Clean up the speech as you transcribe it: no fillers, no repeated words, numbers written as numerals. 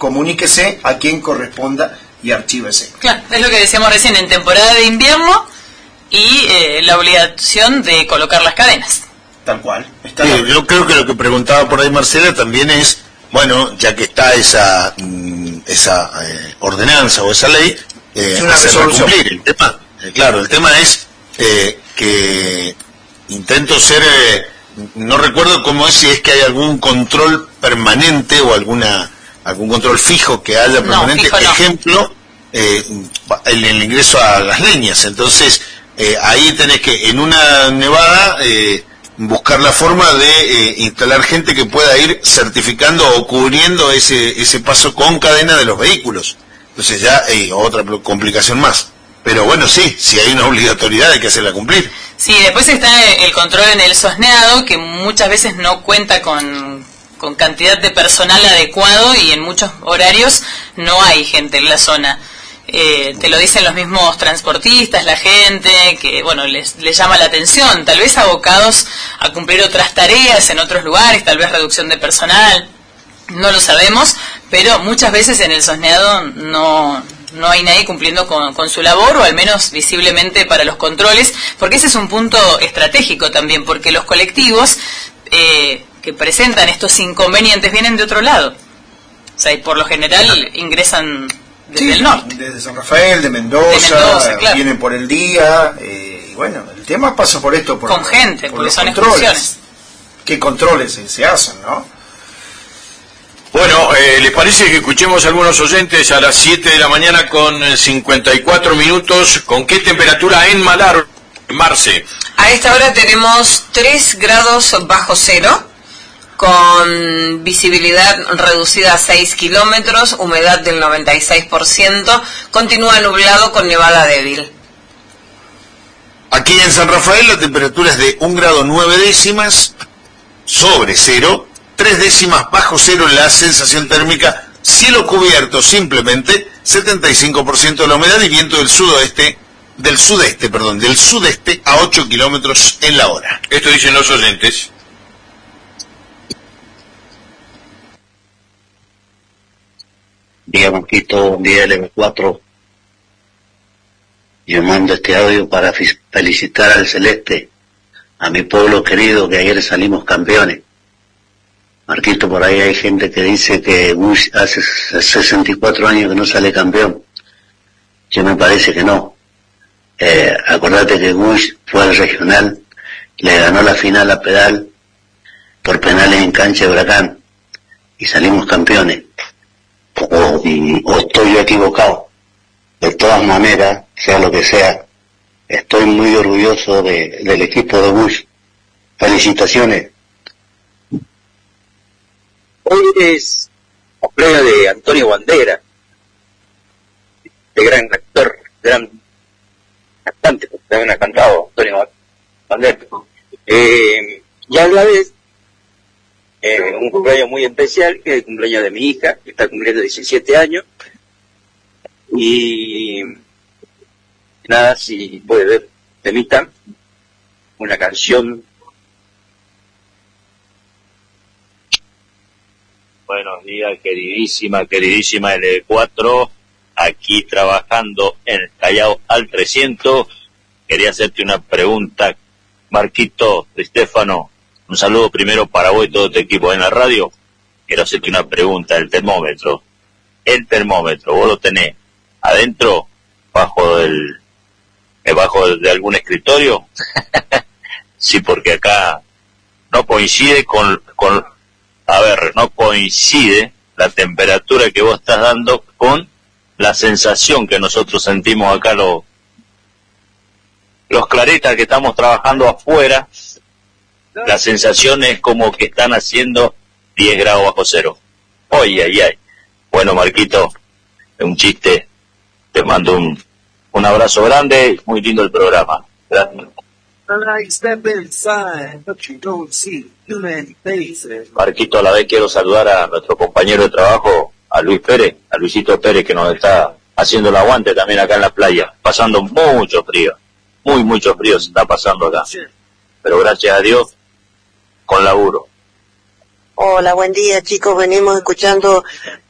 comuníquese a quien corresponda y archívese. Claro, es lo que decíamos recién, en temporada de invierno y la obligación de colocar las cadenas. Tal cual. Yo creo que lo que preguntaba por ahí Marcela también es, bueno, ya que está esa ordenanza o esa ley, es una resolución. Cumplir. El tema es que intento ser, no recuerdo cómo es, si es que hay algún control permanente o algún control fijo que haya permanente, fijo no. Ejemplo, el ingreso a las leñas. Entonces, ahí tenés que, en una nevada, buscar la forma de instalar gente que pueda ir certificando o cubriendo ese paso con cadena de los vehículos. Entonces ya otra complicación más. Pero bueno, sí, si hay una obligatoriedad hay que hacerla cumplir. Sí, después está el control en el sosneado, que muchas veces no cuenta con cantidad de personal adecuado y en muchos horarios no hay gente en la zona. Te lo dicen los mismos transportistas, la gente, que bueno, les llama la atención, tal vez abocados a cumplir otras tareas en otros lugares, tal vez reducción de personal, no lo sabemos, pero muchas veces en el sosneado no hay nadie cumpliendo con su labor, o al menos visiblemente para los controles, porque ese es un punto estratégico también, porque los colectivos que presentan estos inconvenientes vienen de otro lado, o sea, y por lo general ingresan desde el norte. Desde San Rafael, de Mendoza, claro. Vienen por el día, y bueno, el tema pasa por esto, con gente, porque los son controles. excursiones. ¿Qué controles se hacen, no? Bueno, ¿les parece que escuchemos a algunos oyentes a las 7 de la mañana con 54 minutos? ¿Con qué temperatura en Malar, Marce? A esta hora tenemos 3 grados bajo cero, con visibilidad reducida a 6 kilómetros, humedad del 96%, continúa nublado con nevada débil. Aquí en San Rafael la temperatura es de 1 grado 9 décimas sobre cero, 3 décimas bajo cero la sensación térmica, cielo cubierto simplemente, 75% de la humedad y viento del sudeste a 8 kilómetros en la hora. Esto dicen los oyentes. Día Marquito, buen día LB4. Yo mando este audio para felicitar al Celeste, a mi pueblo querido, que ayer salimos campeones. Marquito, por ahí hay gente que dice que Bush hace 64 años que no sale campeón. Yo me parece que no. Acordate que Bush fue al regional, le ganó la final a Pedal por penales en cancha de Huracán y salimos campeones. O estoy yo equivocado. De todas maneras, sea lo que sea, estoy muy orgulloso del equipo de Bush. Felicitaciones. Hoy es cumpleaños de Antonio Bandera, de gran actor, gran cantante, porque también ha cantado Antonio Bandera. Y a la vez, un cumpleaños muy especial, que es el cumpleaños de mi hija, que está cumpliendo 17 años. Y nada, si puede ver, temita, una canción. Buenos días, queridísima L4, aquí trabajando en el Callao al 300. Quería hacerte una pregunta, Marquito, de Stefano. Un saludo primero para vos y todo tu equipo en la radio. Quiero hacerte una pregunta, el termómetro, vos lo tenés adentro, bajo de algún escritorio. Sí, porque acá no coincide no coincide la temperatura que vos estás dando con la sensación que nosotros sentimos acá los claretas que estamos trabajando afuera. La sensación es como que están haciendo 10 grados bajo cero. Ay. Bueno, Marquito, es un chiste. Te mando un abrazo grande, muy lindo el programa. Gracias. Marquito, a la vez quiero saludar a nuestro compañero de trabajo, a Luisito Pérez, que nos está haciendo el aguante también acá en la playa, pasando mucho frío, mucho frío se está pasando acá, pero gracias a Dios, con laburo. Hola, buen día chicos, venimos escuchando